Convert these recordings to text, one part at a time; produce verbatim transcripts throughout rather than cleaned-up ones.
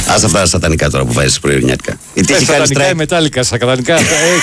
Ας αυτά τα σατανικά τώρα που βάζεις πρωινιάτικα. Η τύχη κάνει strike. Μετάλλικα, σατανικά.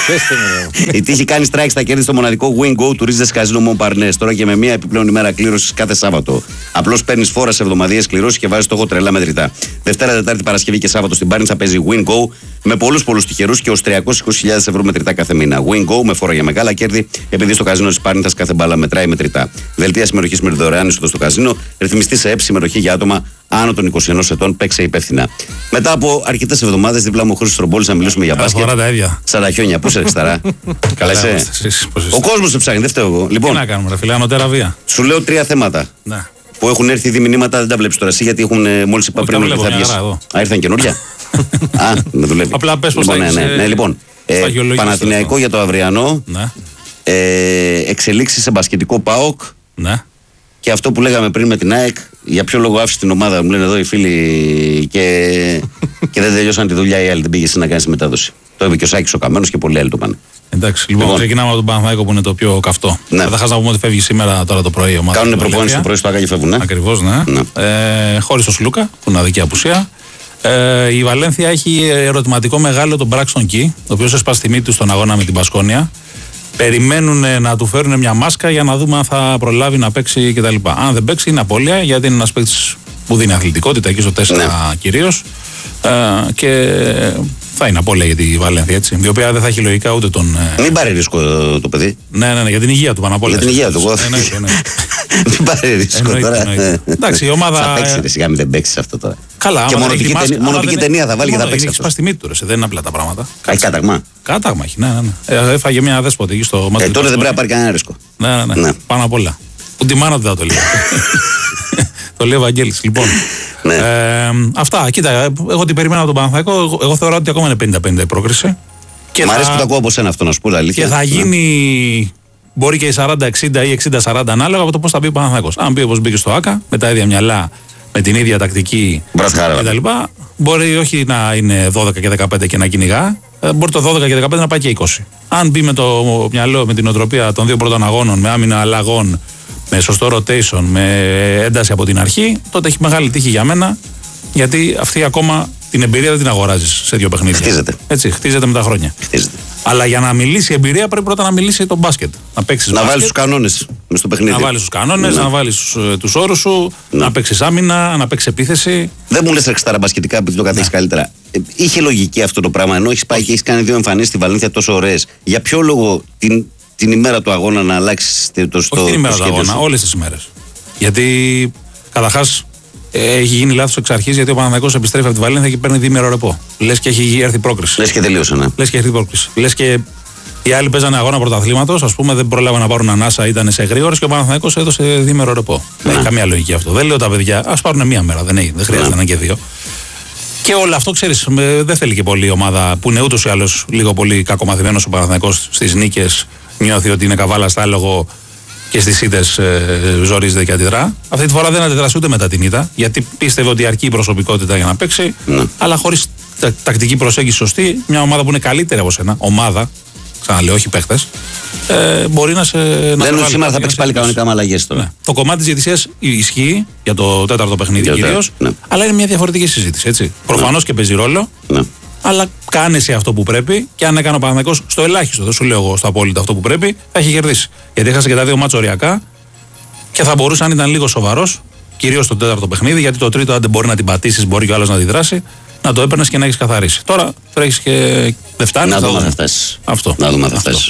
Η τύχη κάνει strike στα κέρδη στο μοναδικό Win Go του Ρίζες Καζίνο Μομπαρνές. Τώρα και με μία επιπλέον ημέρα κλήρωσης κάθε Σάββατο. Απλώς παίρνεις φόρα σε εβδομαδιαίες κληρώσεις και βάζεις στόχο τρελά μετρητά. Δευτέρα, Τετάρτη, Παρασκευή και Σάββατο στην Πάρνηθα παίζει Win Go με πολλούς πολλούς τυχερούς και ως τριακόσιες είκοσι χιλιάδες ευρώ μετρητά κάθε μήνα. Win Go με φόρα για μεγάλα κέρδη, επειδή στο καζίνο της Πάρνηθας κάθε μπάλα μετράει μετρητά. Δελτία συμμετοχής με δωρεάν είσοδο στο καζίνο, ρυθμιστή σε ΕΠ συμμετοχή για άτομα άνω των είκοσι ενός ετών, παίξε υπεύθυνα. Μετά από αρκετές εβδομάδες, δίπλα μου ο Χρήστος Τρομπόλης να μιλήσουμε για μπάσκετ. Σαν τα χιόνια, πού σε εξταρά. Καλά είσαι. Ο κόσμος σε ψάχνει, δεν φταίω εγώ. Λοιπόν, τι να κάνουμε, ρε φίλε, ανωτέρα βία. Σου λέω τρία θέματα. Ναι. Που έχουν έρθει ήδη μηνύματα, δεν τα βλέπεις τώρα εσύ, γιατί έχουν μόλις είπα πριν ότι θα βγεις. Α, ήρθαν καινούρια. Α, με δουλεύει. Απλά πες πως λοιπόν, θα ναι, ναι, ναι, λοιπόν. Ε, Παναθηναϊκό για το αυριανό. Ναι. Ε, εξελίξεις σε μπασκετικό ΠΑΟΚ. Ναι. Και αυτό που λέγαμε πριν με την ΑΕΚ, για ποιο λόγο άφησε την ομάδα, μου λένε εδώ οι φίλοι, και, και δεν τελειώσαν τη δουλειά οι άλλοι. Δεν πήγε εσύ να κάνει τη μετάδοση. Το είπε και ο Σάκης ο Καμένος και πολλοί άλλοι το πάνε. Εντάξει, λοιπόν, λοιπόν ξεκινάμε από τον Παναθηναϊκό που είναι το πιο καυτό. Ναι. Καταρχάς να πούμε ότι φεύγει σήμερα τώρα το πρωί η ομάδα. Κάνουν προπόνηση το πρωί στο Άκα και φεύγουν. Ναι. Ακριβώς, ναι. ναι. Ε, χωρίς τον Σλούκα, που είναι αδική απουσία. Ε, η Βαλένθια έχει ερωτηματικό μεγάλο τον Μπράξτον Κι, ο οποίος έσπασε τη μύτη του στον αγώνα με την Μπασκόνια. Περιμένουν να του φέρουν μια μάσκα για να δούμε αν θα προλάβει να παίξει κτλ. Αν δεν παίξει, είναι απώλεια, γιατί είναι ένας παίκτης που δίνει αθλητικότητα εκεί στο τέσσερα ναι. κυρίως. Ε, και θα είναι απώλεια για τη Βαλένθια, έτσι. Η οποία δεν θα έχει λογικά ούτε τον. Μην πάρει ρίσκο το παιδί. Ναι, ναι, ναι, για την υγεία του πάνω απ' όλα. Για την υγεία του, εγώ. Μην πάρει ρίσκο τώρα. Εντάξει, η ομάδα. Θα παίξει, ρε, σιγά μην δεν παίξει αυτό τώρα. Καλά, και μονοπική ταινία θα βάλει και θα παίξει. Έχει σπάσει τη μύτη του, δεν είναι απλά τα πράγματα. Έχει κάταγμα. Κάταγμα έχει, ναι, ναι. Έφαγε μια δέσποτη εκεί στο μάτι. Ε, τότε δεν πρέπει να πάρει κανένα ρίσκο. Ναι, ναι, ναι. Πάνω απ' όλα. Ούτε τη μάνα του δεν θα το λέει. Το λέει ο Βαγγέλης. Λοιπόν. Ναι. Ε, αυτά, κοίτα, εγώ την περίμενα από τον Παναθηναϊκό. Εγώ, εγώ θεωρώ ότι ακόμα είναι πενήντα πενήντα η πρόκριση. Και μ' αρέσει που το ακούω από σένα αυτό, να σου πω αλήθεια. Και θα γίνει. Μπορεί και σαράντα εξήντα ή εξήντα σαράντα ανάλογα από το πώς θα πει ο Παναθηναϊκός. Αν πει όπως μπήκε στο Άκα, με τα ίδια μυαλά, με την ίδια τακτική κτλ. Μπορεί όχι να είναι δώδεκα και δεκαπέντε και να κυνηγά. Μπορεί το δώδεκα και δεκαπέντε να πάει και είκοσι. Αν μπει με το μυαλό, με την οτροπία των δύο πρώτων αγώνων, με άμυνα αλλαγών, με σωστό rotation, με ένταση από την αρχή, τότε έχει μεγάλη τύχη για μένα, γιατί αυτή ακόμα την εμπειρία δεν την αγοράζεις σε δύο παιχνίδια. Χτίζεται. Έτσι, χτίζεται με τα χρόνια. Χτίζεται. Αλλά για να μιλήσει η εμπειρία πρέπει πρώτα να μιλήσει το μπάσκετ. Να παίξεις να μπάσκετ. βάλεις τους κανόνες μες στο παιχνίδι. Να βάλεις τους κανόνες, ναι. να βάλεις τους όρους σου, ναι. να παίξεις άμυνα, να παίξεις επίθεση. Δεν μου λες εξτάρα μπασκετικά επειδή το κατέχεις ναι. καλύτερα. Ε, είχε λογική αυτό το πράγμα, ενώ έχεις πάει και έχεις κάνει δύο εμφανίσεις στη Βαλένθια τόσο ωραίες. Για ποιο λόγο την, την ημέρα του αγώνα να αλλάξεις το στο. Όχι την ημέρα του αγώνα, όλες τις ημέρες. Γιατί καταρχάς έχει γίνει λάθος εξ αρχής, γιατί ο Παναθηναϊκός επιστρέφει από τη Βαλένθια και παίρνει διήμερο ρεπό. Λες και έχει έρθει πρόκριση. Λες και τελείωσε, ναι. Λες και έρθει πρόκριση. Λες και οι άλλοι παίζανε αγώνα πρωταθλήματος, ας πούμε, δεν πρόλαβαν να πάρουν ανάσα, ήταν σε γρήγορες και ο Παναθηναϊκός έδωσε διήμερο ρεπό. Δεν έχει καμία λογική αυτό. Δεν λέω τα παιδιά, ας πάρουν μία μέρα, δεν, έχει, δεν χρειάζεται να είναι και δύο. Και όλο αυτό, ξέρεις, δεν θέλει και πολύ η ομάδα που είναι ούτως ή άλλως λίγο πολύ κακομαθημένος ο Παναθηναϊκός στις νίκες. Νιώθει ότι είναι καβάλα στα άλογο και στις ήττες ε, ζορίζεται και αντιδρά. Αυτή τη φορά δεν αντιδράσει ούτε μετά την ήττα, γιατί πίστευε ότι αρκεί η προσωπικότητα για να παίξει, ναι. αλλά χωρίς τα, τακτική προσέγγιση σωστή, μια ομάδα που είναι καλύτερη από σένα, ομάδα, ξαναλέω, όχι παίχτες, ε, μπορεί να σε. Δεν σήμερα θα παίξει πάλι κανονικά με αλλαγές τώρα. Ναι. Το κομμάτι της διαιτησίας ισχύει για το τέταρτο παιχνίδι κυρίως, ναι. αλλά είναι μια διαφορετική συζήτηση. Έτσι. Ναι. Προφανώς και παίζει ρόλο. Ναι. Αλλά κάνε σε αυτό που πρέπει, και αν έκανε ο Παναθηναϊκός στο ελάχιστο, δεν σου λέω εγώ στο απόλυτο αυτό που πρέπει, θα έχει κερδίσει. Γιατί έχασε και τα δύο μάτς οριακά και θα μπορούσε, αν ήταν λίγο σοβαρός, κυρίως στο τέταρτο παιχνίδι, γιατί το τρίτο, αν δεν μπορεί να την πατήσεις, μπορεί και ο άλλος να αντιδράσει, να το έπαιρνες και να έχεις καθαρίσει. Τώρα τρέχεις και δεν φτάνει. Να δούμε αν θα φτάσεις. Αυτό. Να δούμε αν θα φτάσεις.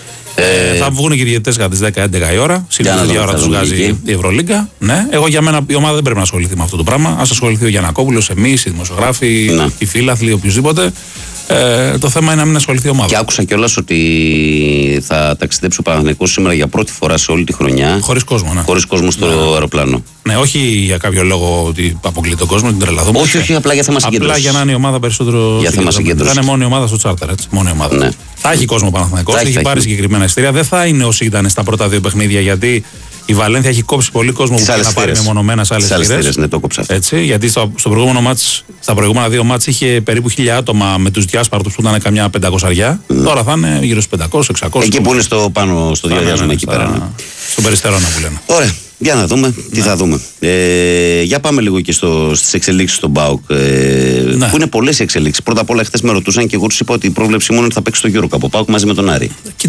Ε, θα βγουν και οι διαιτητές κατά τις δέκα έντεκα η ώρα. Συνήθως η ώρα τους βγάζει η Ευρωλίγκα. Ναι. Εγώ για μένα η ομάδα δεν πρέπει να ασχοληθεί με αυτό το πράγμα. Ας ασχοληθεί ο Γιαννακόπουλος, εμείς, οι δημοσιογράφοι, ναι. οι φίλαθλοι, οποιοδήποτε. Ε, το θέμα είναι να μην ασχοληθεί η ομάδα. Και άκουσα κιόλας ότι θα ταξιδέψει ο Παναθηναϊκός σήμερα για πρώτη φορά σε όλη τη χρονιά. Χωρίς κόσμο, ναι. Χωρίς κόσμο στο ναι. αεροπλάνο. Ναι, όχι για κάποιο λόγο ότι αποκλείει τον κόσμο, την τρελαθούμε. Όχι, όχι, απλά για θέμα συγκέντρωσης. Απλά για να είναι η ομάδα περισσότερο. Για θέμα συγκέντρωσης. Θα είναι μόνο η ομάδα στο τσάρτερ, έτσι. Μόνο η ομάδα. Ναι. Θα έχει κόσμο ο Παναθηναϊκός, έχει, έχει πάρει έχει. συγκεκριμένα εισιτήρια. Δεν θα είναι όσοι ήταν στα πρώτα δύο παιχνίδια, γιατί η Βαλένθια έχει κόψει πολύ κόσμο που θέλει να πάρει μεμονωμένα σε άλλες θύρες. Ναι, το κόψε αυτό. Έτσι, γιατί στο, στο προηγούμενο μάτς, στα προηγούμενα δύο μάτς είχε περίπου χίλια άτομα με τους διάσπαρτους που ήταν καμιά πεντακόσια. Mm. Τώρα θα είναι γύρω στους πεντακόσια εξακόσια. Εκεί που είναι στο πάνω, στο διαδιάζον εκεί πέρα. Ναι. Στον Περιστερώνα που λένε. Ωραία. Για να δούμε τι ναι. θα δούμε. Ε, για πάμε λίγο και στις εξελίξεις στον ΠΑΟΚ. Ε, ναι. Που είναι πολλές οι εξελίξεις. Πρώτα απ' όλα, χθες με ρωτούσαν και εγώ τους είπα ότι η πρόβλεψή μου είναι ότι θα παίξει στο EuroCup ο ΠΑΟΚ μαζί με τον Άρη.